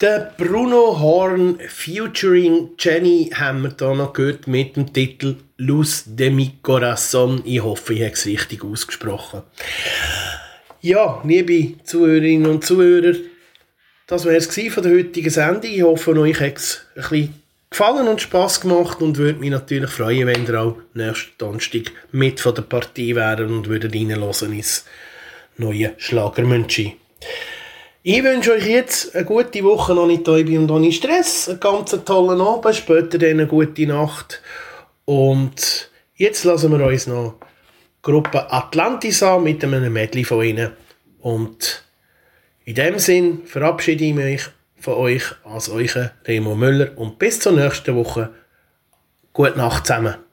Der Bruno Horn featuring Jenny haben wir hier noch gehört mit dem Titel Luz de mi Corazón. Ich hoffe, ich habe es richtig ausgesprochen. Ja, liebe Zuhörerinnen und Zuhörer, das war es von der heutigen Sendung. Ich hoffe, euch hat es ein bisschen gefallen und Spass gemacht und würde mich natürlich freuen, wenn ihr auch nächsten Donnerstag mit von der Partie wären und würdet reinhören ins neue Schlagermünchi. Ich wünsche euch jetzt eine gute Woche, noch nicht Täubi und ohne Stress, einen ganz tollen Abend, später dann eine gute Nacht. Und jetzt lassen wir uns noch die Gruppe Atlantis an mit einem Medley von ihnen. Und in dem Sinn verabschiede ich mich von euch als euer Remo Müller und bis zur nächsten Woche. Gute Nacht zusammen.